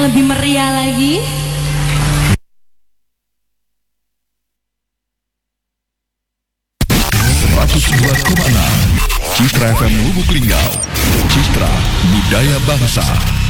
yang lebih meriah lagi. Citra FM Lubuk Linggau, Citra Budaya Bangsa.